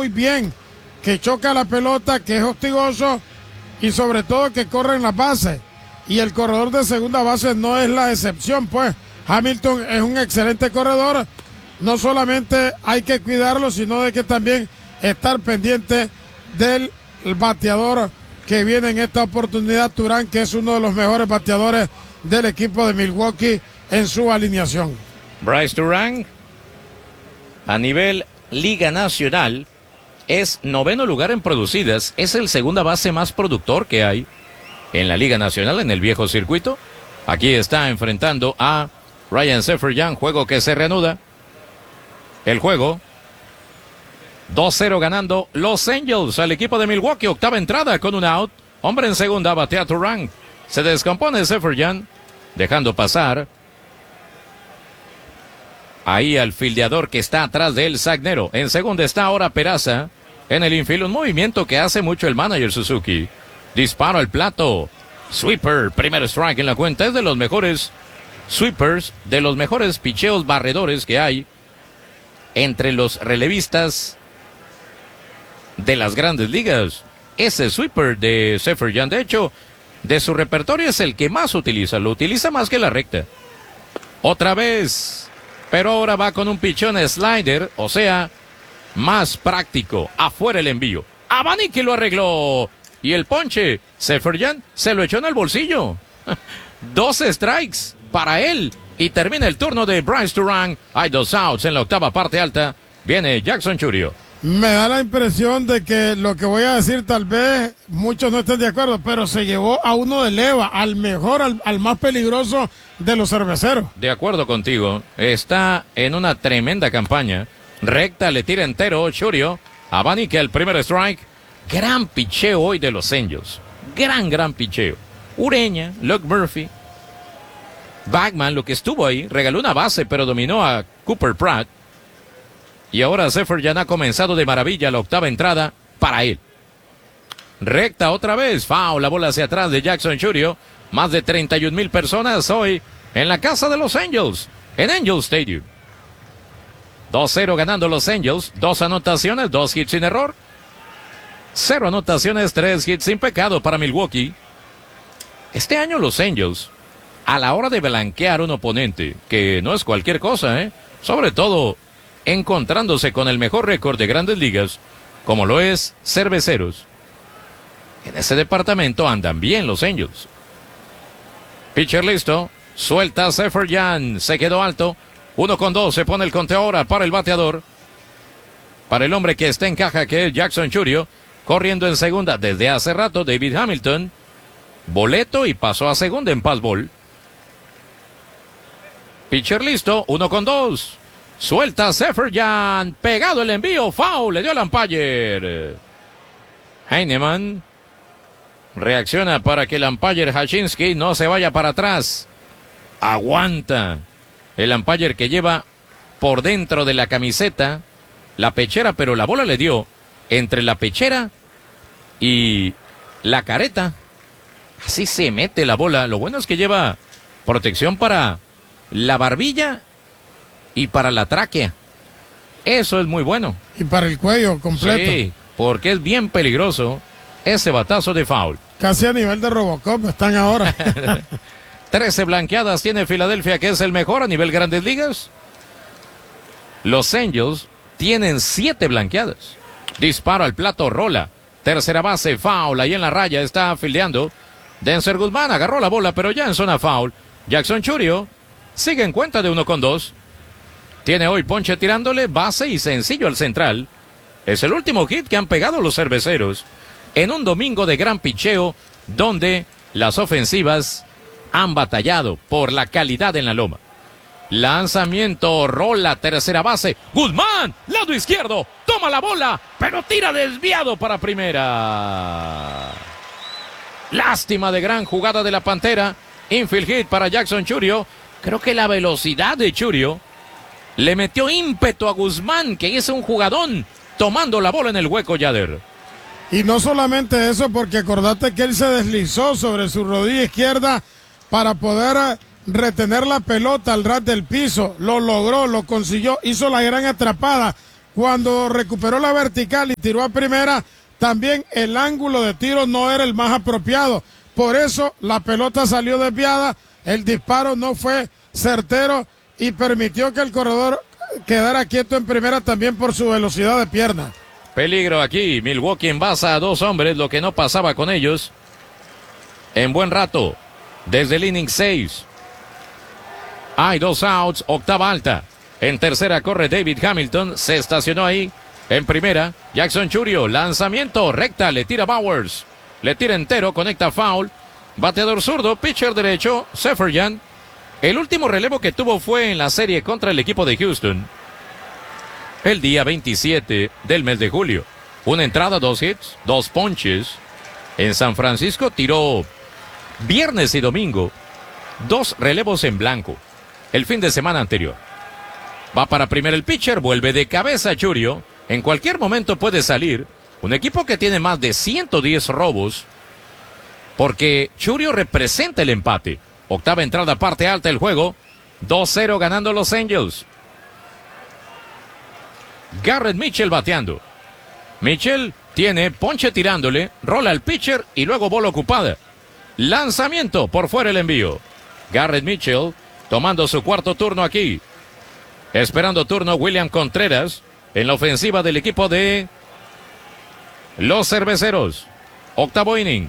muy bien, que choca la pelota, que es hostigoso y sobre todo que corre en las bases. Y el corredor de segunda base no es la excepción, pues. Hamilton es un excelente corredor. No solamente hay que cuidarlo, sino de que también estar pendiente del bateador que viene en esta oportunidad, Turán, que es uno de los mejores bateadores del equipo de Milwaukee en su alineación. Bryce Turán, a nivel Liga Nacional, es 9º lugar en producidas. Es el segunda base más productor que hay en la Liga Nacional, en el viejo circuito. Aquí está enfrentando a Ryan Seferian, juego que se reanuda. El juego 2-0 ganando Los Angels al equipo de Milwaukee. Octava entrada con un out. Hombre en segunda, batea Turán. Se descompone Seferian, dejando pasar ahí al fildeador que está atrás de él, Sagnero. En segunda está ahora Peraza. En el infield, un movimiento que hace mucho el manager Suzuki. Disparo al plato. Sweeper, primer strike en la cuenta. Es de los mejores sweepers, de los mejores picheos barredores que hay entre los relevistas de las grandes ligas. Ese sweeper de Seferian, de hecho, de su repertorio es el que más utiliza. Lo utiliza más que la recta. Otra vez. Pero ahora va con un pichón slider, o sea, más práctico. Afuera el envío. Abanique lo arregló. Y el ponche, Seferian se lo echó en el bolsillo. 12 strikes para él. Y termina el turno de Bryce Turán. Hay 2 outs en la octava parte alta. Viene Jackson Chourio. Me da la impresión de que lo que voy a decir tal vez muchos no estén de acuerdo, pero se llevó a uno de leva, al mejor, al más peligroso de los cerveceros. De acuerdo contigo, está en una tremenda campaña. Recta, le tira entero Chourio. Abanique el primer strike. Gran picheo hoy de los Angels. Gran picheo. Ureña, Luke Murphy, Bagman, lo que estuvo ahí, regaló una base, pero dominó a Cooper Pratt. Y ahora Seferian ha comenzado de maravilla la octava entrada para él. Recta otra vez, foul, la bola hacia atrás de Jackson Chourio. Más de 31,000 personas hoy en la casa de los Angels, en Angel Stadium. 2-0 ganando los Angels, 2 anotaciones, 2 hits sin error. 0 anotaciones, 3 hits sin pecado para Milwaukee. Este año los Angels, a la hora de blanquear un oponente, que no es cualquier cosa, sobre todo encontrándose con el mejor récord de grandes ligas, como lo es Cerveceros. En ese departamento andan bien los Angels. Pitcher listo, suelta Seferian, se quedó alto, 1-2, se pone el conteo ahora para el bateador. Para el hombre que está en caja, que es Jackson Chourio, corriendo en segunda desde hace rato, David Hamilton, boleto y pasó a segunda en passball. Pitcher listo, 1-2. Suelta Seferian, pegado el envío, foul, le dio al umpire. Heinemann reacciona para que el umpire Hachinski no se vaya para atrás. Aguanta el umpire que lleva por dentro de la camiseta la pechera, pero la bola le dio entre la pechera y la careta. Así se mete la bola. Lo bueno es que lleva protección para la barbilla y para la tráquea. Eso es muy bueno. Y para el cuello completo. Sí, porque es bien peligroso ese batazo de foul. Casi a nivel de Robocop están ahora. 13 blanqueadas tiene Filadelfia, que es el mejor a nivel Grandes Ligas. Los Angels tienen 7 blanqueadas. Disparo al plato, rola. Tercera base, foul. Ahí en la raya está fildeando Denzer Guzmán. Agarró la bola, pero ya en zona foul. Jackson Chourio sigue en cuenta de 1-2. Tiene hoy ponche tirándole, base y sencillo al central. Es el último hit que han pegado los cerveceros en un domingo de gran picheo, donde las ofensivas han batallado por la calidad en la loma. Lanzamiento, rola, tercera base. Guzmán, lado izquierdo, toma la bola, pero tira desviado para primera. Lástima de gran jugada de la Pantera. Infield hit para Jackson Chourio. Creo que la velocidad de Chourio le metió ímpetu a Guzmán, que es un jugadón, tomando la bola en el hueco, Yader. Y no solamente eso, porque acordate que él se deslizó sobre su rodilla izquierda para poder retener la pelota al ras del piso. Lo logró, lo consiguió, hizo la gran atrapada cuando recuperó la vertical y tiró a primera, también el ángulo de tiro no era el más apropiado. Por eso la pelota salió desviada, el disparo no fue certero y permitió que el corredor quedara quieto en primera también por su velocidad de pierna. Peligro aquí, Milwaukee envasa a 2 hombres, lo que no pasaba con ellos en buen rato, desde el inning 6. Hay 2 outs, octava alta. En tercera corre David Hamilton, se estacionó ahí. En primera, Jackson Chourio, lanzamiento, recta, le tira Bowers. Le tira entero, conecta foul. Bateador zurdo, pitcher derecho, Seferian. El último relevo que tuvo fue en la serie contra el equipo de Houston, el día 27 del mes de julio. Una entrada, 2 hits, 2 ponches. En San Francisco tiró viernes y domingo 2 relevos en blanco el fin de semana anterior. Va para primero el pitcher, vuelve de cabeza Chourio. En cualquier momento puede salir un equipo que tiene más de 110 robos, porque Chourio representa el empate. Octava entrada, parte alta el juego. 2-0 ganando los Angels. Garrett Mitchell bateando. Mitchell tiene ponche tirándole, rola al pitcher y luego bola ocupada. Lanzamiento, por fuera el envío. Garrett Mitchell tomando su cuarto turno aquí. Esperando turno William Contreras en la ofensiva del equipo de los Cerveceros. Octavo inning.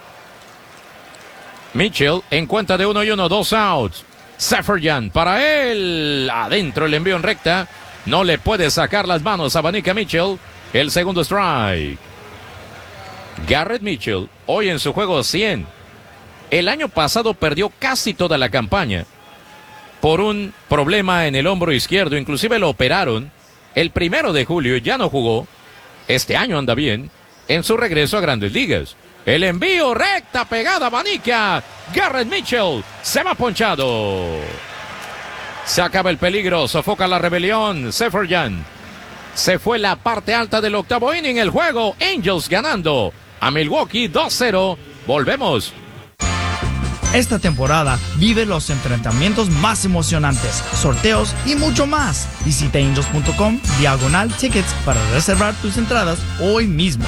Mitchell en cuenta de 1-1, 2 outs. Seferian para él. Adentro el envío en recta. No le puede sacar las manos a Vanica Mitchell. El segundo strike. Garrett Mitchell hoy en su juego 100. El año pasado perdió casi toda la campaña por un problema en el hombro izquierdo. Inclusive lo operaron el 1 de julio. Ya no jugó. Este año anda bien en su regreso a Grandes Ligas. El envío recta pegada a Vanica. Garrett Mitchell se va ponchado. Se acaba el peligro, sofoca la rebelión. Seferian se fue la parte alta del octavo inning. El juego, Angels ganando a Milwaukee 2-0. Volvemos. Esta temporada vive los enfrentamientos más emocionantes, sorteos y mucho más. Visita angels.com/tickets para reservar tus entradas hoy mismo.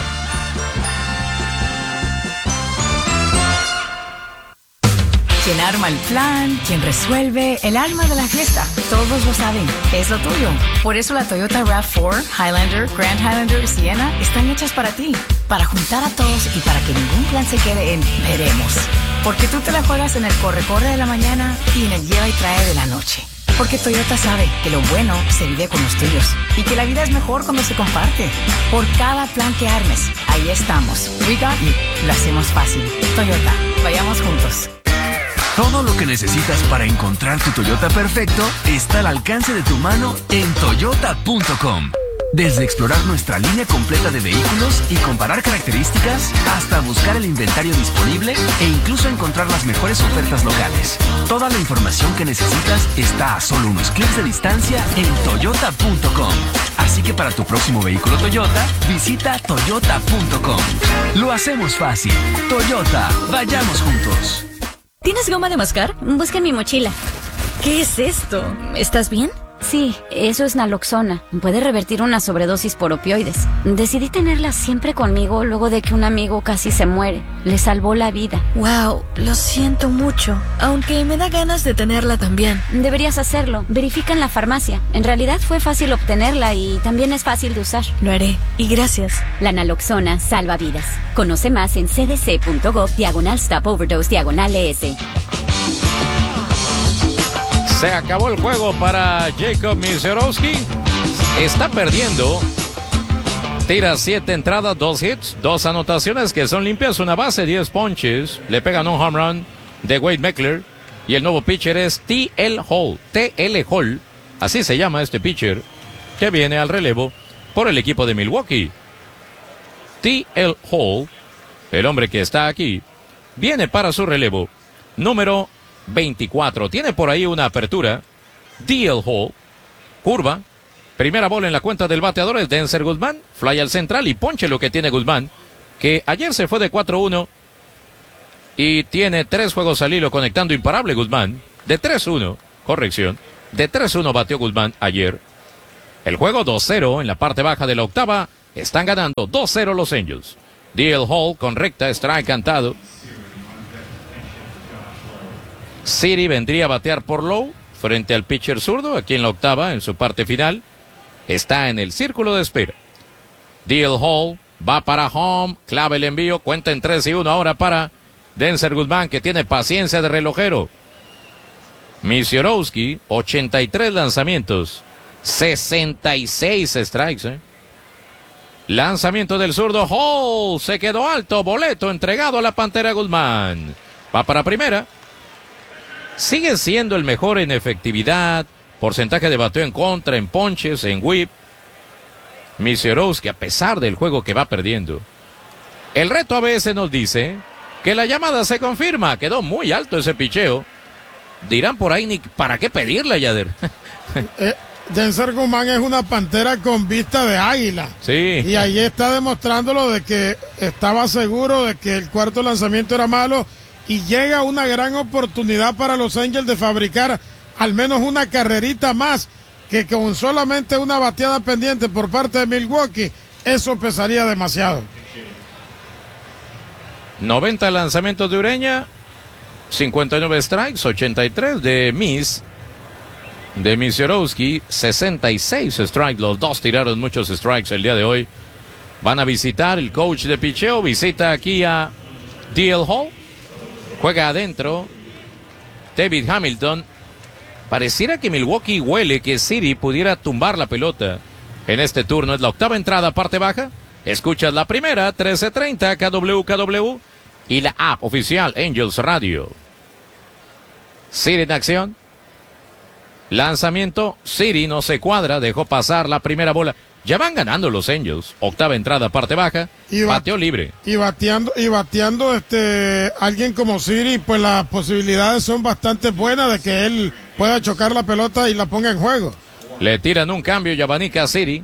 Quien arma el plan, quien resuelve, el alma de la fiesta. Todos lo saben, es lo tuyo. Por eso la Toyota RAV4, Highlander, Grand Highlander y Sienna están hechas para ti. Para juntar a todos y para que ningún plan se quede en veremos. Porque tú te la juegas en el corre-corre de la mañana y en el lleva y trae de la noche. Porque Toyota sabe que lo bueno se vive con los tuyos y que la vida es mejor cuando se comparte. Por cada plan que armes, ahí estamos. We got you. Lo hacemos fácil. Toyota, vayamos juntos. Todo lo que necesitas para encontrar tu Toyota perfecto está al alcance de tu mano en Toyota.com. Desde explorar nuestra línea completa de vehículos y comparar características, hasta buscar el inventario disponible e incluso encontrar las mejores ofertas locales. Toda la información que necesitas está a solo unos clics de distancia en Toyota.com. Así que para tu próximo vehículo Toyota, visita Toyota.com. Lo hacemos fácil. Toyota, vayamos juntos. ¿Tienes goma de mascar? Busca en mi mochila. ¿Qué es esto? ¿Estás bien? Sí, eso es naloxona. Puede revertir una sobredosis por opioides. Decidí tenerla siempre conmigo luego de que un amigo casi se muere. Le salvó la vida. Wow, lo siento mucho. Aunque me da ganas de tenerla también. Deberías hacerlo. Verifica en la farmacia. En realidad fue fácil obtenerla y también es fácil de usar. Lo haré. Y gracias. La naloxona salva vidas. Conoce más en cdc.gov/stop-overdose/ES. Se acabó el juego para Jacob Misiorowski. Está perdiendo. Tira 7 entradas, 2 hits, 2 anotaciones que son limpias, una base, 10 ponches. Le pegan un home run de Wade Meckler. Y el nuevo pitcher es T.L. Hall. Así se llama este pitcher que viene al relevo por el equipo de Milwaukee. T.L. Hall, el hombre que está aquí, viene para su relevo. Número 24. Tiene por ahí una apertura. D.L. Hall. Curva. Primera bola en la cuenta del bateador es Denzer Guzmán. Fly al central y ponche lo que tiene Guzmán, que ayer se fue de 4-1 y tiene 3 juegos al hilo conectando imparable Guzmán. De 3-1, corrección. De 3-1 bateó Guzmán ayer. El juego 2-0 en la parte baja de la octava. Están ganando 2-0 los Angels. D.L. Hall con recta, strike cantado. City vendría a batear por low frente al pitcher zurdo, aquí en la octava, en su parte final. Está en el círculo de espera. D.L. Hall va para home, clave el envío, cuenta en 3-1 ahora para Denzer Guzmán, que tiene paciencia de relojero. Misiorowski, 83 lanzamientos, 66 strikes. Lanzamiento del zurdo, Hall se quedó alto, boleto entregado a la Pantera Guzmán. Va para primera. Sigue siendo el mejor en efectividad, porcentaje de bateo en contra, en ponches, en whip. Misiorowski, a pesar del juego que va perdiendo. El reto a veces nos dice que la llamada se confirma. Quedó muy alto ese picheo. Dirán por ahí, Nick, ¿para qué pedirle, Yader? Denzer Guzmán es una pantera con vista de águila. Sí. Y ahí está demostrándolo de que estaba seguro de que el cuarto lanzamiento era malo y llega una gran oportunidad para los Angels de fabricar al menos una carrerita más, que con solamente una bateada pendiente por parte de Milwaukee, eso pesaría demasiado. 90 lanzamientos de Ureña, 59 strikes, 83 de Misiorowski, 66 strikes. Los dos tiraron muchos strikes el día de hoy. Van a visitar el coach de picheo, visita aquí a D.L. Hall, juega adentro David Hamilton. Pareciera que Milwaukee huele que City pudiera tumbar la pelota en este turno. Es la octava entrada, parte baja. Escuchas la primera, 13:30, KWKW y la app oficial Angels Radio. City en acción. Lanzamiento, City no se cuadra, dejó pasar la primera bola. Ya van ganando los Angels. Octava entrada, parte baja. Bateo libre. Y bateando alguien como City, pues las posibilidades son bastante buenas de que él pueda chocar la pelota y la ponga en juego. Le tiran un cambio Yabanica a City.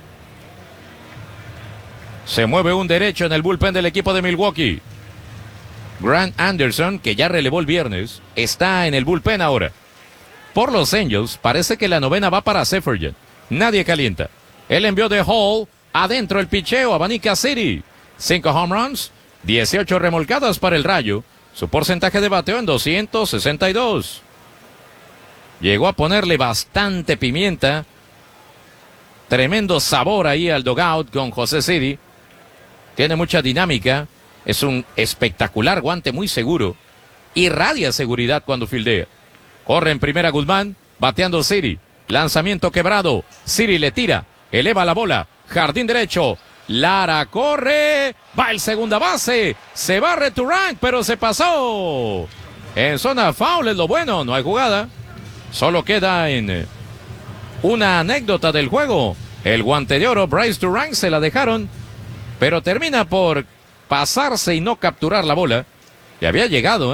Se mueve un derecho en el bullpen del equipo de Milwaukee. Grant Anderson, que ya relevó el viernes, está en el bullpen ahora. Por los Angels, parece que la novena va para Seferian. Nadie calienta. El envío de Hall, adentro el picheo, abanica City. 5 home runs, 18 remolcadas para el Rayo. Su porcentaje de bateo en 262. Llegó a ponerle bastante pimienta. Tremendo sabor ahí al dugout con José City. Tiene mucha dinámica. Es un espectacular guante muy seguro. Irradia seguridad cuando fildea. Corre en primera Guzmán, bateando City. Lanzamiento quebrado. City le tira. Eleva la bola, jardín derecho, Lara corre, va el segunda base, se va Returang, pero se pasó. En zona foul es lo bueno, no hay jugada. Solo queda en una anécdota del juego. El guante de oro, Bryce Turang, se la dejaron, pero termina por pasarse y no capturar la bola. Le había llegado,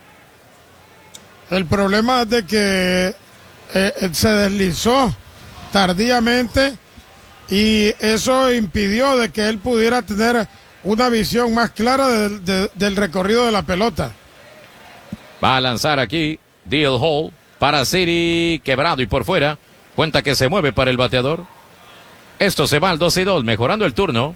El problema es de que se deslizó tardíamente. Y eso impidió de que él pudiera tener una visión más clara del recorrido de la pelota. Va a lanzar aquí D.L. Hall para City, quebrado y por fuera. Cuenta que se mueve para el bateador. Esto se va al 2-2, mejorando el turno.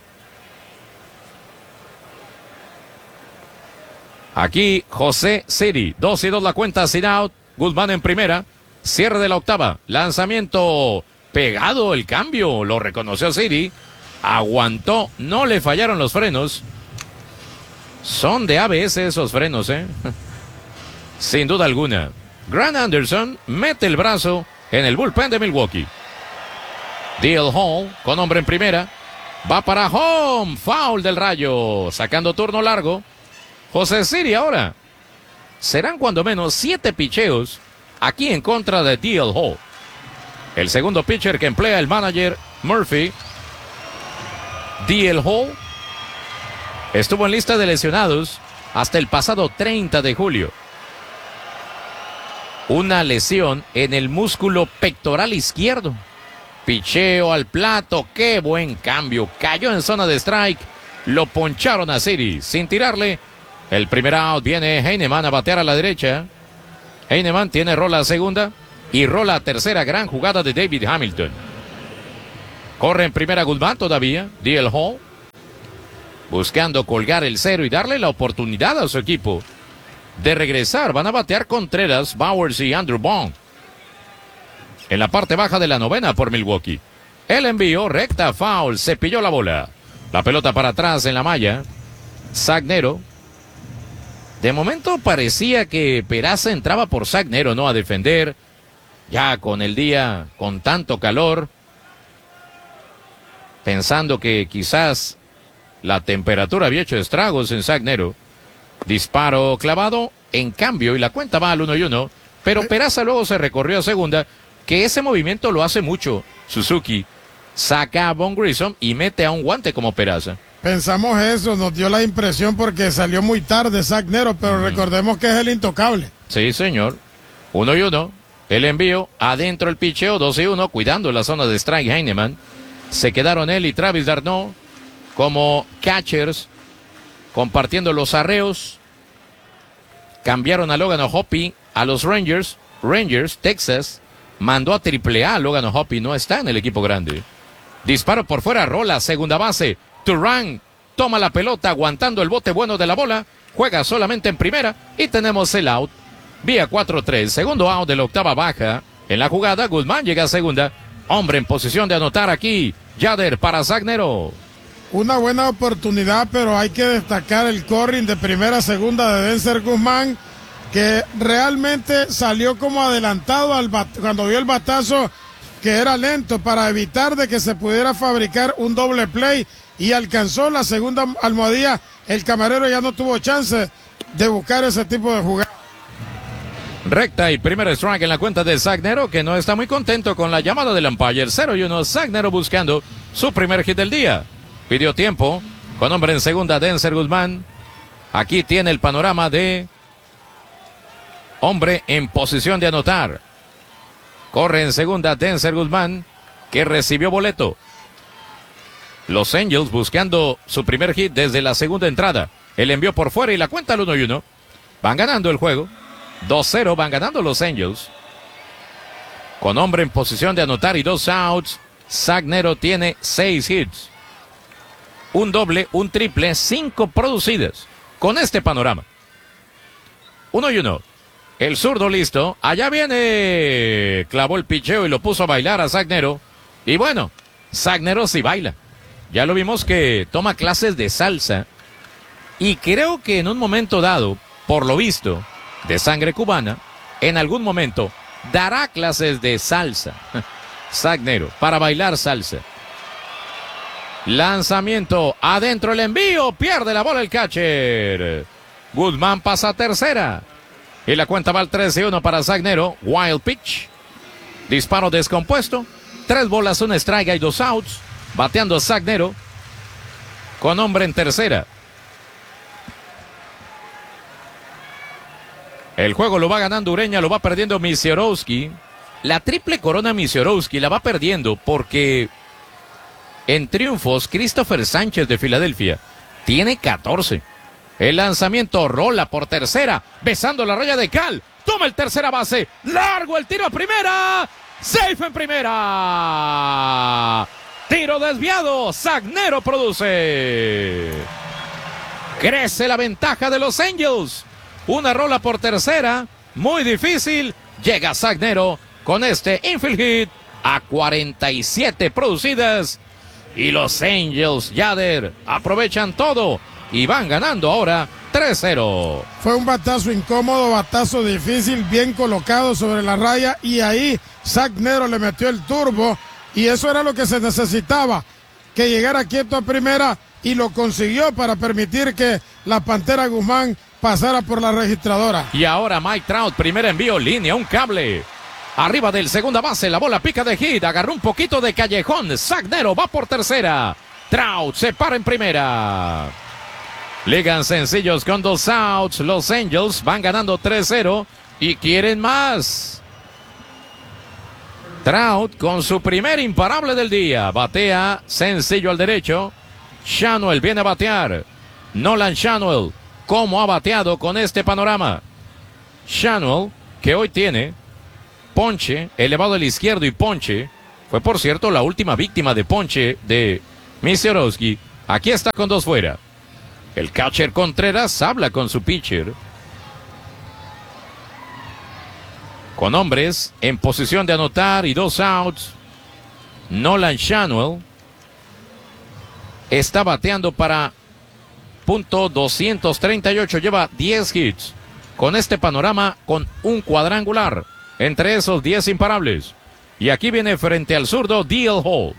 Aquí José City, 2-2 la cuenta, sin out. Guzmán en primera. Cierre de la octava. Lanzamiento pegado, el cambio. Lo reconoció City. Aguantó. No le fallaron los frenos. Son de ABS esos frenos, Sin duda alguna. Grant Anderson mete el brazo en el bullpen de Milwaukee. D.L. Hall con hombre en primera. Va para home. Foul del Rayo. Sacando turno largo. José City ahora. Serán cuando menos 7 picheos aquí en contra de D.L. Hall. El segundo pitcher que emplea el manager Murphy. D.L. Hall estuvo en lista de lesionados hasta el pasado 30 de julio. Una lesión en el músculo pectoral izquierdo. Picheo al plato, qué buen cambio. Cayó en zona de strike. Lo poncharon a City sin tirarle. El primer out, viene Heinemann a batear a la derecha. Heinemann tiene rola a segunda y rola a tercera. Gran jugada de David Hamilton. Corre en primera Guzmán todavía. D.L. Hall. Buscando colgar el cero y darle la oportunidad a su equipo de regresar. Van a batear Contreras, Bowers y Andrew Bond. En la parte baja de la novena por Milwaukee. El envío, recta, foul, cepilló la bola. La pelota para atrás en la malla. Zach Nero. De momento parecía que Peraza entraba por Zach Nero, ¿no? A defender. Ya con el día, con tanto calor. Pensando que quizás la temperatura había hecho estragos en Zach Nero. Disparo clavado, en cambio, y la cuenta va al 1-1. Pero Peraza luego se recorrió a segunda, que ese movimiento lo hace mucho Suzuki. Saca a Von Grissom y mete a un guante como Peraza. Pensamos eso, nos dio la impresión porque salió muy tarde Zach Nero, pero recordemos que es el intocable. Sí, señor. 1-1. El envío, adentro el picheo, 2-1, cuidando la zona de strike Heinemann. Se quedaron él y Travis d'Arnaud como catchers, compartiendo los arreos. Cambiaron a Logan O'Hoppe a los Rangers. Rangers, Texas, mandó a AAA. Logan O'Hoppe no está en el equipo grande. Disparo por fuera, rola, segunda base. Turan toma la pelota aguantando el bote bueno de la bola. Juega solamente en primera y tenemos el out. Vía 4-3, segundo out de la octava baja. En la jugada, Guzmán llega a segunda. Hombre en posición de anotar aquí. Yader para Zach Nero. Una buena oportunidad, pero hay que destacar el corring de primera a segunda de Denzer Guzmán, que realmente salió como adelantado cuando vio el batazo, que era lento, para evitar de que se pudiera fabricar un doble play, y alcanzó la segunda almohadilla. El camarero ya no tuvo chance de buscar ese tipo de jugada. Recta y primer strike en la cuenta de Zach Nero, que no está muy contento con la llamada del umpire. 0-1, Zach Nero buscando su primer hit del día. Pidió tiempo, con hombre en segunda, Denzer Guzmán. Aquí tiene el panorama de hombre en posición de anotar. Corre en segunda, Denzer Guzmán, que recibió boleto. Los Angels buscando su primer hit desde la segunda entrada. El envió por fuera y la cuenta al 1-1. Van ganando el juego. 2-0, van ganando los Angels. Con hombre en posición de anotar y 2 outs, Zach Nero tiene 6 hits. Un doble, un triple, 5 producidas. Con este panorama. 1-1. El zurdo listo. Allá viene. Clavó el picheo y lo puso a bailar a Zach Nero. Y bueno, Zach Nero sí baila. Ya lo vimos que toma clases de salsa. Y creo que en un momento dado, por lo visto, de sangre cubana, en algún momento dará clases de salsa. Zach Nero, para bailar salsa. Lanzamiento, adentro el envío, pierde la bola el catcher. Guzmán pasa a tercera. Y la cuenta va al 13-1 para Zach Nero. Wild pitch. Disparo descompuesto. 3 bolas, 1 strike y 2 outs. Bateando Zach Nero. Con hombre en tercera. El juego lo va ganando Ureña, lo va perdiendo Misiorowski. La triple corona Misiorowski la va perdiendo porque en triunfos Christopher Sánchez de Filadelfia tiene 14. El lanzamiento rola por tercera, besando la raya de cal. Toma el tercera base, largo el tiro a primera. Safe en primera. Tiro desviado, Zach Nero produce. Crece la ventaja de los Angels. Una rola por tercera, muy difícil. Llega Zach Nero con este infield hit a 47 producidas. Y los Angels, Yader, aprovechan todo y van ganando ahora 3-0. Fue un batazo incómodo, batazo difícil, bien colocado sobre la raya, y ahí Zach Nero le metió el turbo, y eso era lo que se necesitaba, que llegara quieto a primera, y lo consiguió para permitir que la Pantera Guzmán pasara por la registradora. Y ahora Mike Trout, primer envío, línea, un cable. Arriba del segunda base, la bola pica de hit, agarró un poquito de callejón. Zach Nero va por tercera. Trout se para en primera. Ligan sencillos con 2 outs. Los Angels van ganando 3-0 y quieren más. Trout con su primer imparable del día. Batea sencillo al derecho. Schanuel viene a batear. Nolan Schanuel, ¿cómo ha bateado con este panorama? Schanuel, que hoy tiene ponche, elevado al izquierdo y ponche. Fue, por cierto, la última víctima de ponche de Misiorowski. Aquí está con 2 fuera. El catcher Contreras habla con su pitcher. Con hombres en posición de anotar y 2 outs. Nolan Schanuel está bateando para .238. Lleva 10 hits. Con este panorama, con un cuadrangular. Entre esos 10 imparables. Y aquí viene frente al zurdo D.L. Hall.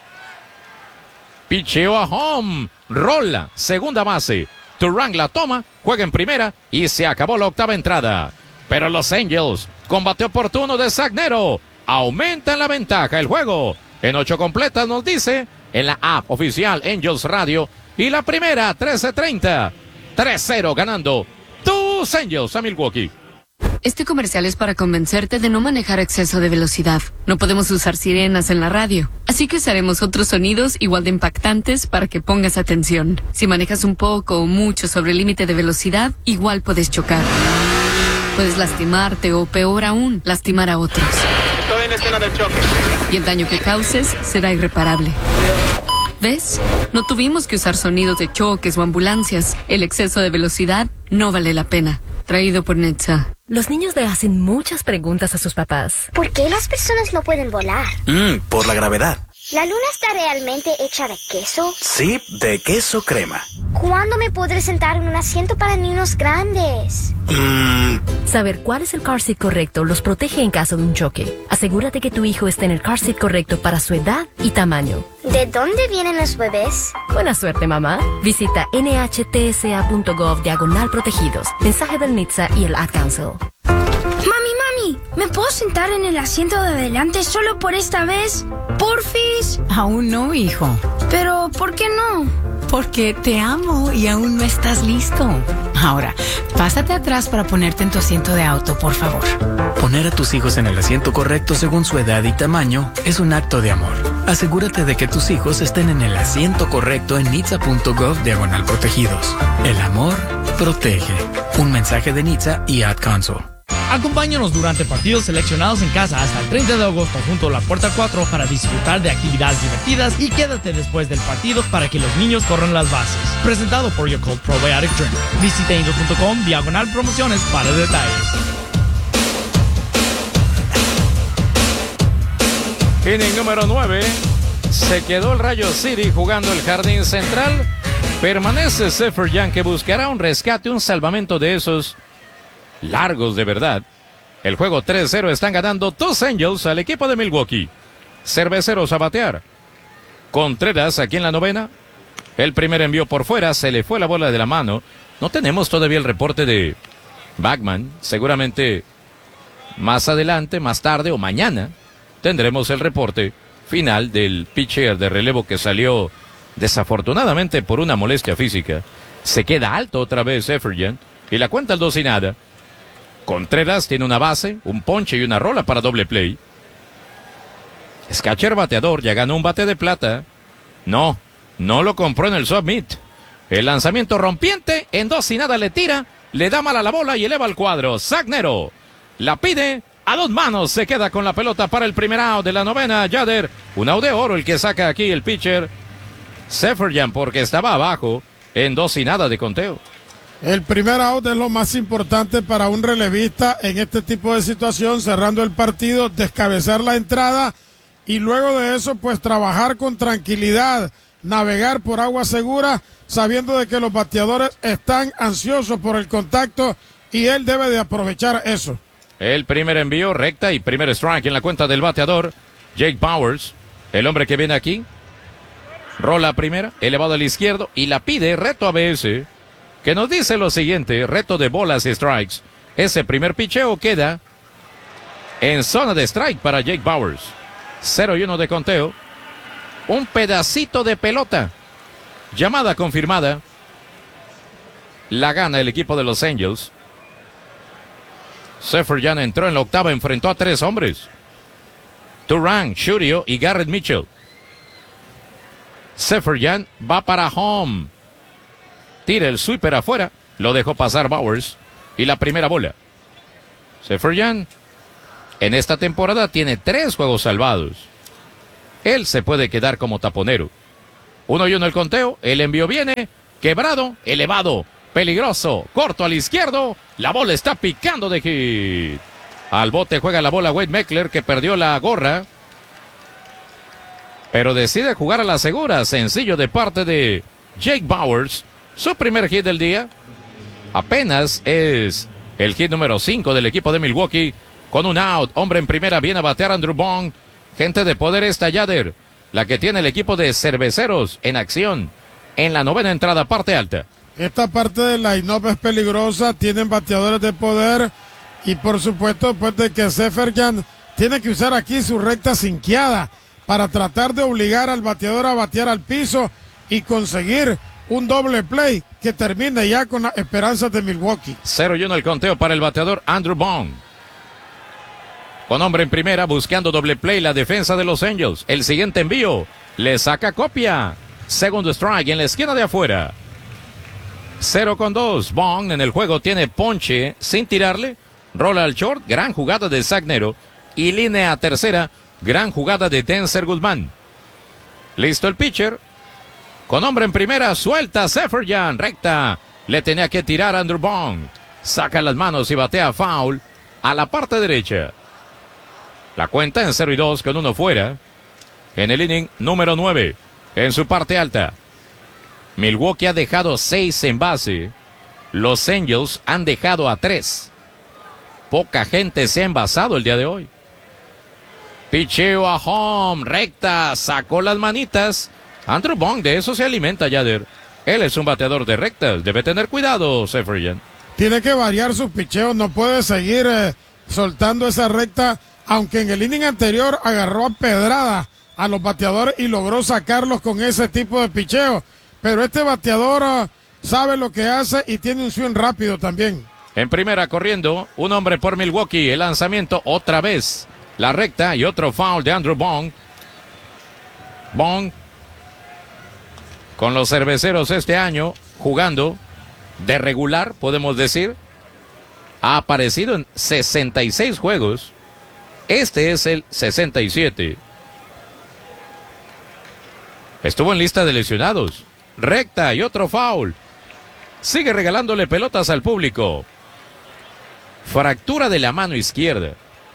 Picheo a home. Rola. Segunda base. Turang la toma. Juega en primera. Y se acabó la octava entrada. Pero los Angels, combate oportuno de Sagnero, aumentan la ventaja. El juego en 8 completas nos dice en la app oficial Angels Radio. Y la primera, 13:30. 3-0 ganando tus Angels a Milwaukee. Este comercial es para convencerte de no manejar a exceso de velocidad. No podemos usar sirenas en la radio, así que usaremos otros sonidos igual de impactantes para que pongas atención. Si manejas un poco o mucho sobre el límite de velocidad, igual puedes chocar. Puedes lastimarte o, peor aún, lastimar a otros. Estoy en escena del choque. Y el daño que causes será irreparable. ¿Ves? No tuvimos que usar sonidos de choques o ambulancias. El exceso de velocidad no vale la pena. Traído por Netza. Los niños le hacen muchas preguntas a sus papás. ¿Por qué las personas no pueden volar? Por la gravedad. ¿La luna está realmente hecha de queso? Sí, de queso crema. ¿Cuándo me podré sentar en un asiento para niños grandes? Saber cuál es el car seat correcto los protege en caso de un choque. Asegúrate que tu hijo esté en el car seat correcto para su edad y tamaño. ¿De dónde vienen los bebés? Buena suerte, mamá. Visita nhtsa.gov/protegidos. Mensaje del NHTSA y el Ad Council. Mami, ¿me puedo sentar en el asiento de adelante solo por esta vez? ¿Porfis? Aún no, hijo. Pero, ¿por qué no? Porque te amo y aún no estás listo. Ahora, pásate atrás para ponerte en tu asiento de auto, por favor. Poner a tus hijos en el asiento correcto según su edad y tamaño es un acto de amor. Asegúrate de que tus hijos estén en el asiento correcto en nhtsa.gov/protegidos. El amor protege. Un mensaje de NHTSA y Ad Council. Acompáñanos durante partidos seleccionados en casa hasta el 30 de agosto junto a la Puerta 4 para disfrutar de actividades divertidas y quédate después del partido para que los niños corran las bases. Presentado por Yakult Probiotic Drink. Visita angels.com/promociones para detalles. Inning número 9. Se quedó el Rayo City jugando el jardín central. Permanece Zephyr Young, que buscará un rescate, un salvamento de esos largos de verdad. El juego 3-0, están ganando tus Angels al equipo de Milwaukee. Cerveceros a batear. Contreras aquí en la novena. El primer envío por fuera, se le fue la bola de la mano. No tenemos todavía el reporte de Bachman. Seguramente más adelante, más tarde o mañana tendremos el reporte final del pitcher de relevo que salió desafortunadamente por una molestia física. Se queda alto otra vez Efferjan y la cuenta al 2-0. Contreras tiene una base, un ponche y una rola para doble play. Scatcher bateador, ya ganó un bate de plata. No lo compró en el Submit. El lanzamiento rompiente, en 2-0 le tira, le da mal a la bola y eleva el cuadro. Sagnero la pide a 2 manos, se queda con la pelota para el primer out de la novena. Yader, un out de oro el que saca aquí el pitcher Seferian, porque estaba abajo en 2-0 de conteo. El primer out es lo más importante para un relevista en este tipo de situación, cerrando el partido, descabezar la entrada y luego de eso pues trabajar con tranquilidad, navegar por agua segura, sabiendo de que los bateadores están ansiosos por el contacto y él debe de aprovechar eso. El primer envío, recta y primer strike en la cuenta del bateador Jake Bauers, el hombre que viene aquí. Rola primera, elevado al izquierdo y la pide, reto a BS, que nos dice lo siguiente, reto de bolas y strikes. Ese primer picheo queda en zona de strike para Jake Bauers. 0-1 de conteo. Un pedacito de pelota. Llamada confirmada. La gana el equipo de los Angels. Seferian entró en la octava, enfrentó a 3 hombres. Turang, Shurio y Garrett Mitchell. Seferian va para home. Tira el sweeper afuera. Lo dejó pasar Bauers. Y la primera bola. Seferian en esta temporada tiene 3 juegos salvados. él se puede quedar como taponero. 1-1 el conteo, el envío viene, quebrado, elevado, peligroso, corto al izquierdo, la bola está picando de hit. Al bote juega la bola Wade Meckler, que perdió la gorra, pero decide jugar a la segura. Sencillo de parte de Jake Bauers, su primer hit del día. Apenas es el hit número 5 del equipo de Milwaukee. Con un out, hombre en primera, viene a batear Andrew Bong. Gente de poder esta Yader, la que tiene el equipo de Cerveceros en acción en la novena entrada, parte alta. Esta parte de la line-up es peligrosa, tienen bateadores de poder y por supuesto después de que Seferjan tiene que usar aquí su recta sinqueada para tratar de obligar al bateador a batear al piso y conseguir un doble play que termine ya con las esperanzas de Milwaukee. 0-1 el conteo para el bateador Andrew Bong. Con hombre en primera, buscando doble play la defensa de los Angels. El siguiente envío, le saca copia. Segundo strike en la esquina de afuera. 0-2. Bong en el juego tiene ponche sin tirarle. Rola al short, gran jugada de Zagnero. Y línea a tercera, gran jugada de Denzer Guzmán. Listo el pitcher. Con hombre en primera, suelta Seferjan, recta. Le tenía que tirar Andrew Bong. Saca las manos y batea foul a la parte derecha. La cuenta en 0-2 con uno fuera. En el inning número 9. En su parte alta. Milwaukee ha dejado 6 en base. Los Angels han dejado a 3. Poca gente se ha envasado el día de hoy. Picheo a home, recta, sacó las manitas. Andrew Bong de eso se alimenta, Yader. Él es un bateador de rectas, debe tener cuidado, Seferjan. Tiene que variar sus picheos, no puede seguir soltando esa recta, aunque en el inning anterior agarró a pedrada a los bateadores y logró sacarlos con ese tipo de picheo. Pero este bateador sabe lo que hace y tiene un swing rápido también. En primera corriendo, un hombre por Milwaukee, el lanzamiento otra vez. La recta y otro foul de Andrew Bong. Bong con los Cerveceros este año jugando de regular, podemos decir. Ha aparecido en 66 juegos. Este es el 67. Estuvo en lista de lesionados. Recta y otro foul. Sigue regalándole pelotas al público. Fractura de la mano izquierda.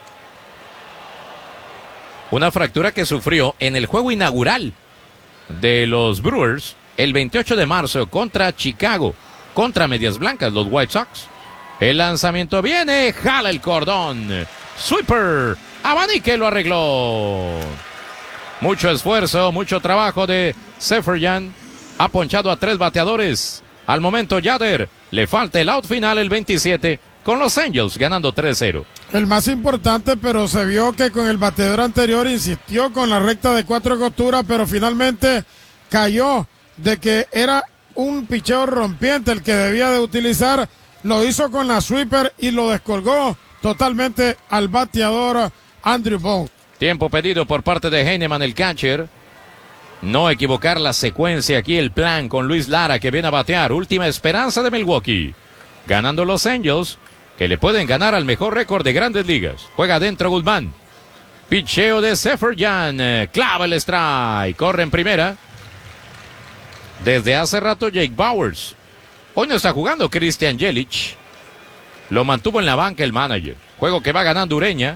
Una fractura que sufrió en el juego inaugural de los Brewers el 28 de marzo contra Chicago, contra Medias Blancas, los White Sox. El lanzamiento viene, jala el cordón. Sweeper, Abanique lo arregló. Mucho esfuerzo, mucho trabajo de Seferjan. Ha ponchado a 3 bateadores. Al momento Yader, le falta el out final, el 27, con los Angels ganando 3-0. El más importante, pero se vio que con el bateador anterior insistió con la recta de 4 costuras, pero finalmente cayó de que era un picheo rompiente el que debía de utilizar. Lo hizo con la sweeper y lo descolgó totalmente al bateador Andrew Bong. Tiempo pedido por parte de Heinemann, el catcher. No equivocar la secuencia aquí, el plan con Luis Lara que viene a batear. Última esperanza de Milwaukee. Ganando los Angels, que le pueden ganar al mejor récord de Grandes Ligas. Juega adentro Guzmán. Picheo de Seferjan. Clava el strike. Corre en primera. Desde hace rato Jake Bauers. Hoy no está jugando Christian Yelich. Lo mantuvo en la banca el manager. Juego que va ganando Ureña.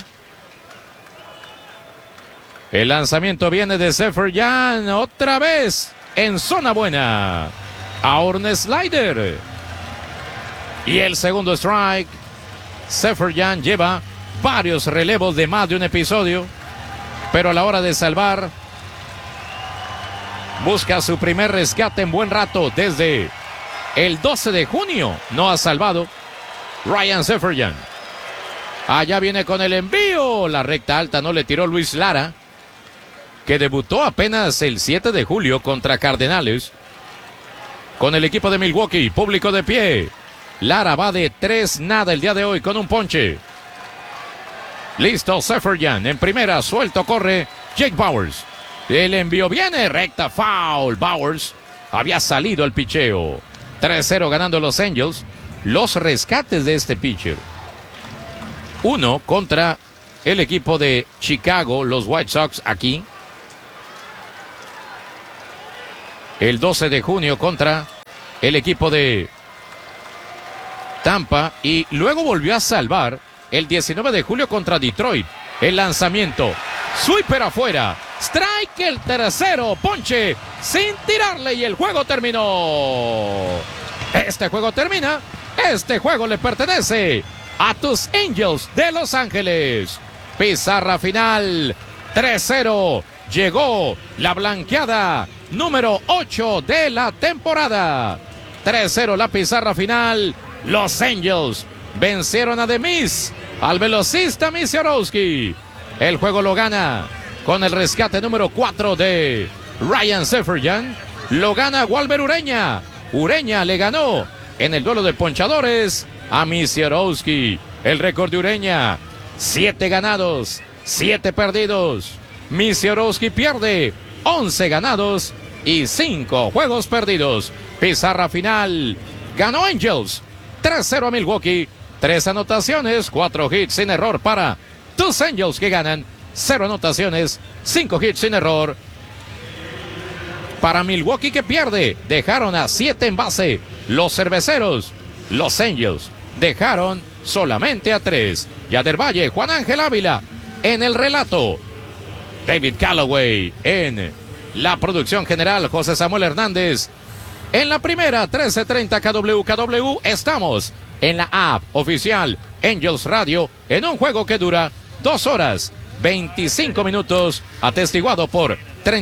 El lanzamiento viene de Seferjan. Otra vez en zona buena. Ahora un slider. Y el segundo strike. Seferjan lleva varios relevos de más de un episodio. Pero a la hora de salvar, busca su primer rescate en buen rato. Desde el 12 de junio no ha salvado Ryan Seferjan. Allá viene con el envío. La recta alta no le tiró Luis Lara, que debutó apenas el 7 de julio contra Cardenales con el equipo de Milwaukee. Público de pie. Lara va de 3-0 el día de hoy con un ponche. Listo Seferjan en primera, suelto corre Jake Bauers. El envío viene, recta foul. Bauers había salido el picheo. 3-0 ganando los Angels. Los rescates de este pitcher. Uno contra el equipo de Chicago, los White Sox aquí. el 12 de junio contra el equipo de Tampa y luego volvió a salvar el 19 de julio contra Detroit. El lanzamiento, sweeper afuera, strike el tercero, ponche sin tirarle y el juego terminó. Este juego termina, este juego le pertenece a tus Angels de Los Ángeles. Pizarra final, 3-0. Llegó la blanqueada número 8 de la temporada. 3-0 la pizarra final. Los Angels vencieron a The Miz, al velocista Misiorowski. El juego lo gana con el rescate número 4 de Ryan Seferian. Lo gana Walber Ureña. Ureña le ganó en el duelo de ponchadores a Misiorowski. El récord de Ureña, 7 ganados, 7 perdidos. Misiorowski pierde 11 ganados y 5 juegos perdidos. Pizarra final, ganó Angels 3-0 a Milwaukee. 3 anotaciones, 4 hits sin error para tus Angels que ganan. 0 anotaciones, 5 hits sin error para Milwaukee que pierde. Dejaron a 7 en base los cerveceros. Los Angels dejaron solamente a 3. Yader Valle, Juan Ángel Ávila en el relato. David Calloway en la producción general. José Samuel Hernández en la primera. 13:30 KWKW. Estamos en la app oficial Angels Radio en un juego que dura 2 horas 25 minutos, atestiguado por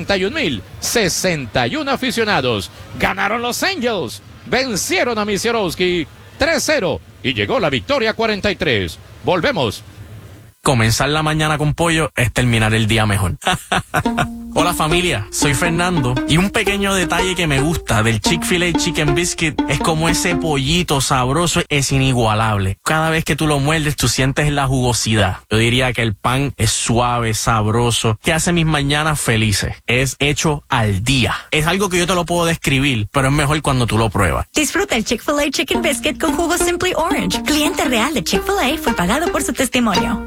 31,061 aficionados. Ganaron los Angels, vencieron a Misiorowski 3-0 y llegó la victoria 43. Volvemos. Comenzar la mañana con pollo es terminar el día mejor. Hola familia, soy Fernando y un pequeño detalle que me gusta del Chick-fil-A Chicken Biscuit es como ese pollito sabroso es inigualable. Cada vez que tú lo muerdes tú sientes la jugosidad. Yo diría que el pan es suave, sabroso, que hace mis mañanas felices. Es hecho al día. Es algo que yo te lo puedo describir, pero es mejor cuando tú lo pruebas. Disfruta el Chick-fil-A Chicken Biscuit con jugo Simply Orange. Cliente real de Chick-fil-A fue pagado por su testimonio.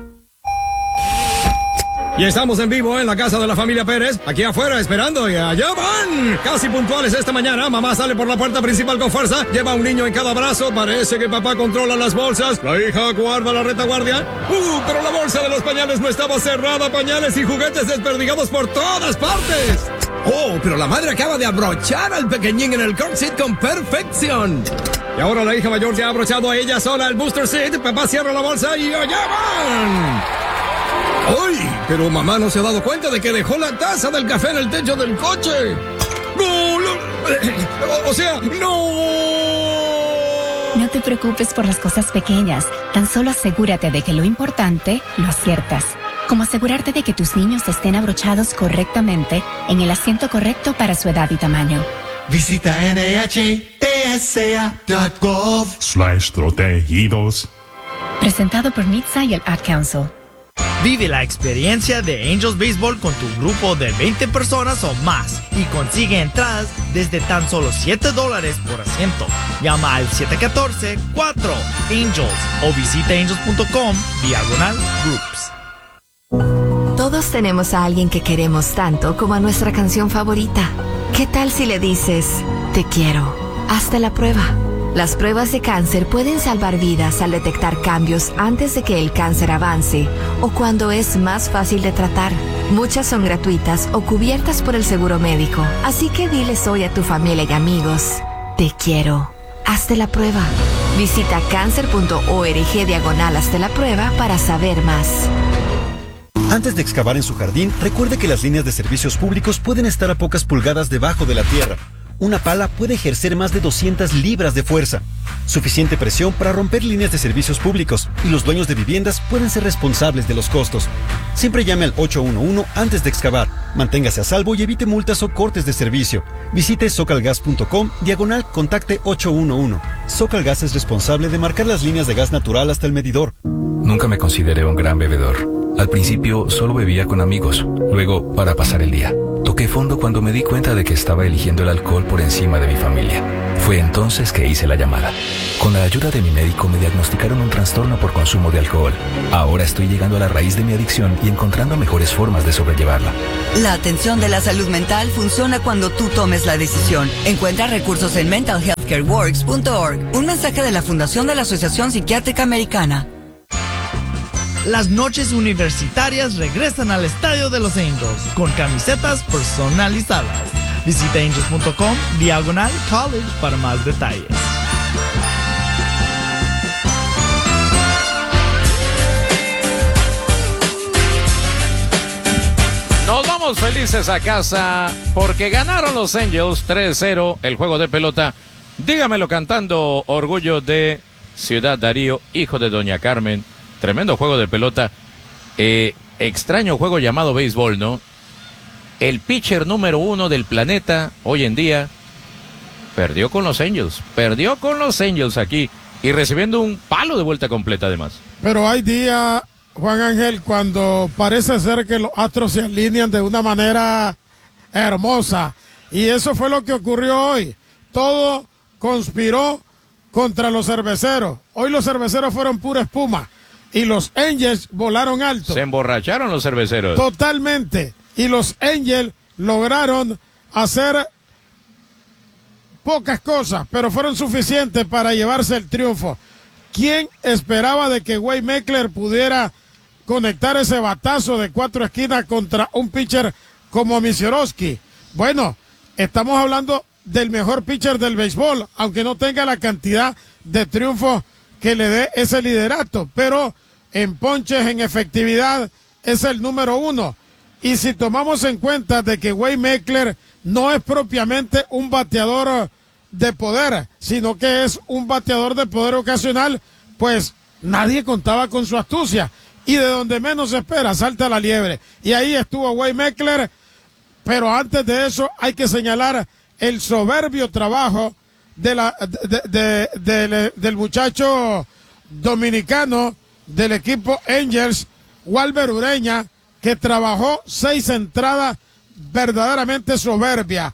Y estamos en vivo en la casa de la familia Pérez, aquí afuera esperando y allá van. Casi puntuales esta mañana, mamá sale por la puerta principal con fuerza, lleva a un niño en cada brazo, parece que papá controla las bolsas, la hija guarda la retaguardia. Pero la bolsa de los pañales no estaba cerrada, pañales y juguetes desperdigados por todas partes. Oh, pero la madre acaba de abrochar al pequeñín en el car seat con perfección. Y ahora la hija mayor ya ha abrochado a ella sola el booster seat, papá cierra la bolsa y allá van. ¡Ay! Pero mamá no se ha dado cuenta de que dejó la taza del café en el techo del coche. ¡No! O sea, ¡no! No te preocupes por las cosas pequeñas. Tan solo asegúrate de que lo importante lo aciertas. Como asegurarte de que tus niños estén abrochados correctamente en el asiento correcto para su edad y tamaño. Visita NHTSA.gov/protegidos. Presentado por NHTSA y el Ad Council. Vive la experiencia de Angels Baseball con tu grupo de 20 personas o más y consigue entradas desde tan solo $7 por asiento. Llama al 714-4-ANGELS o visita angels.com/groups. Todos tenemos a alguien que queremos tanto como a nuestra canción favorita. ¿Qué tal si le dices, te quiero? Hazte la prueba. Las pruebas de cáncer pueden salvar vidas al detectar cambios antes de que el cáncer avance o cuando es más fácil de tratar. Muchas son gratuitas o cubiertas por el seguro médico. Así que diles hoy a tu familia y amigos, te quiero. Hazte la prueba. Visita cancer.org/hazte la prueba para saber más. Antes de excavar en su jardín, recuerde que las líneas de servicios públicos pueden estar a pocas pulgadas debajo de la tierra. Una pala puede ejercer más de 200 libras de fuerza, suficiente presión para romper líneas de servicios públicos, y los dueños de viviendas pueden ser responsables de los costos. Siempre llame al 811 antes de excavar. Manténgase a salvo y evite multas o cortes de servicio. Visite socalgas.com/contacte 811. Socalgas es responsable de marcar las líneas de gas natural hasta el medidor. Nunca me consideré un gran bebedor. Al principio solo bebía con amigos, luego para pasar el día. Toqué fondo cuando me di cuenta de que estaba eligiendo el alcohol por encima de mi familia. Fue Fue entonces que hice la llamada. Con la ayuda de mi médico me diagnosticaron un trastorno por consumo de alcohol. Ahora estoy llegando a la raíz de mi adicción y encontrando mejores formas de sobrellevarla. La atención de la salud mental funciona cuando tú tomes la decisión. Encuentra recursos en mentalhealthcareworks.org. Un mensaje de la Fundación de la Asociación Psiquiátrica Americana. Las noches universitarias regresan al Estadio de los Angels con camisetas personalizadas. Visita angels.com/college para más detalles. Nos vamos felices a casa porque ganaron los Angels 3-0 el juego de pelota. Dígamelo cantando Orgullo de Ciudad Darío, hijo de Doña Carmen. Tremendo juego de pelota. Extraño juego llamado béisbol, ¿no? El pitcher número 1 del planeta hoy en día perdió con los Angels aquí y recibiendo un palo de vuelta completa además. Pero hay días, Juan Ángel, cuando parece ser que los astros se alinean de una manera hermosa, y eso fue lo que ocurrió hoy. Todo conspiró contra los cerveceros. Hoy los cerveceros fueron pura espuma y los Angels volaron alto. Se emborracharon los cerveceros. Totalmente. Y los Angels lograron hacer pocas cosas, pero fueron suficientes para llevarse el triunfo. ¿Quién esperaba de que Wade Meckler pudiera conectar ese batazo de 4 esquinas contra un pitcher como Misiorowski? Bueno, estamos hablando del mejor pitcher del béisbol, aunque no tenga la cantidad de triunfos que le dé ese liderato, pero en ponches, en efectividad, es el número 1. Y si tomamos en cuenta de que Wade Meckler no es propiamente un bateador de poder, sino que es un bateador de poder ocasional, pues nadie contaba con su astucia. Y de donde menos se espera, salta la liebre. Y ahí estuvo Wade Meckler, pero antes de eso hay que señalar el soberbio trabajo del muchacho dominicano del equipo Angels, Walber Ureña, que trabajó 6 entradas verdaderamente soberbias.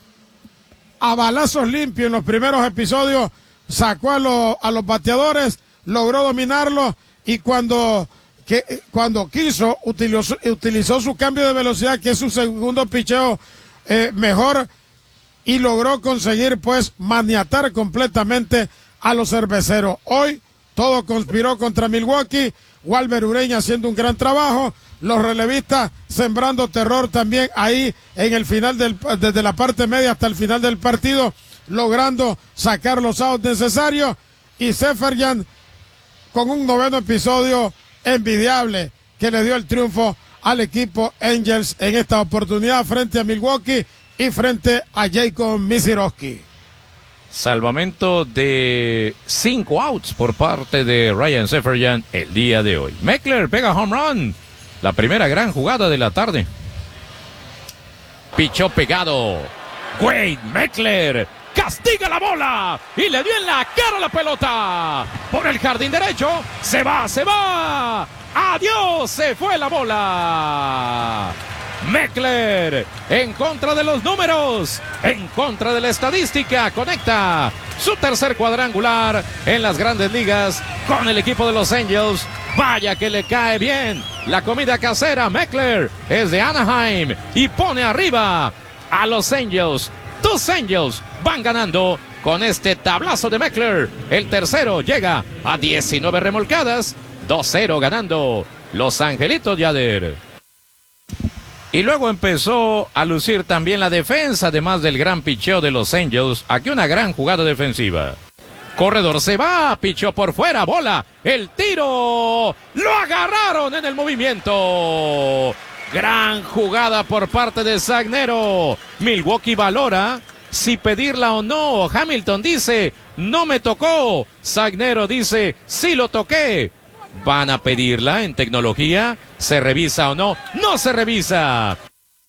A balazos limpios en los primeros episodios, sacó a los bateadores, logró dominarlos y cuando quiso, utilizó su cambio de velocidad, que es su segundo picheo mejor, y logró conseguir pues maniatar completamente a los cerveceros. Hoy todo conspiró contra Milwaukee, Walber Ureña haciendo un gran trabajo, los relevistas sembrando terror también ahí en el final desde la parte media hasta el final del partido, logrando sacar los outs necesarios, y Seferyan con un 9º episodio envidiable que le dio el triunfo al equipo Angels en esta oportunidad frente a Milwaukee y frente a Jacob Misiorowski. Salvamento de 5 outs por parte de Ryan Seferyan el día de hoy. Meckler pega home run. La primera gran jugada de la tarde. Pichó pegado. Wade Meckler castiga la bola y le dio en la cara la pelota. Por el jardín derecho. Se va. Adiós, se fue la bola. Meckler en contra de los números, en contra de la estadística, conecta su tercer cuadrangular en las grandes ligas con el equipo de los Angels. Vaya que le cae bien la comida casera. Meckler es de Anaheim y pone arriba a los Angels. Tus Angels van ganando con este tablazo de Meckler. El tercero llega a 19 remolcadas, 2-0 ganando los Angelitos Yader. Y luego empezó a lucir también la defensa, además del gran picheo de los Angels. Aquí una gran jugada defensiva. Corredor se va, pichó por fuera, bola, el tiro. Lo agarraron en el movimiento. Gran jugada por parte de Sagnero. Milwaukee valora si pedirla o no. Hamilton dice, no me tocó. Sagnero dice, sí lo toqué. Van a pedirla en tecnología. ¿Se revisa o no? ¡No se revisa!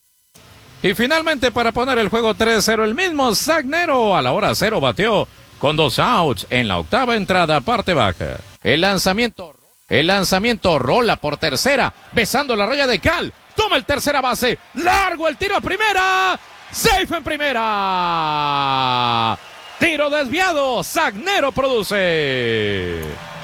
Y finalmente, para poner el juego 3-0, el mismo Sagnero a la hora 0 bateó con 2 outs en la octava entrada, parte baja. El lanzamiento rola por tercera, besando la raya de cal. Toma el tercera base. Largo el tiro a primera. Safe en primera. Tiro desviado. Zagnero produce.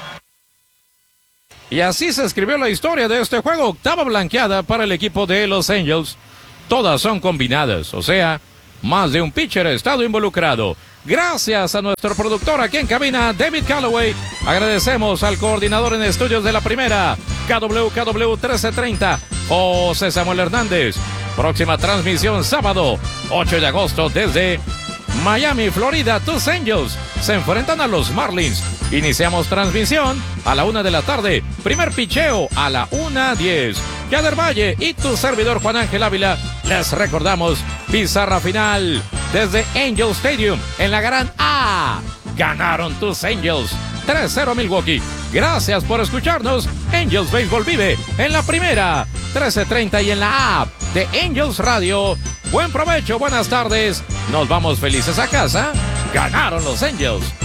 Y así se escribió la historia de este juego. Octava blanqueada para el equipo de Los Angels. Todas son combinadas, o sea, más de un pitcher ha estado involucrado. Gracias a nuestro productor aquí en cabina, David Calloway. Agradecemos al coordinador en estudios de la primera, KWKW 1330, José Samuel Hernández. Próxima transmisión sábado, 8 de agosto desde Miami, Florida. Tus Angels se enfrentan a los Marlins. Iniciamos transmisión a la 1 de la tarde. Primer picheo a la 1:10. Yader Valle y tu servidor Juan Ángel Ávila. Les recordamos pizarra final desde Angel Stadium en la Gran A. Ganaron tus Angels 3-0 Milwaukee. Gracias por escucharnos. Angels Baseball vive en la primera 1330 y en la app de Angels Radio. Buen provecho, buenas tardes. Nos vamos felices a casa. Ganaron los Angels.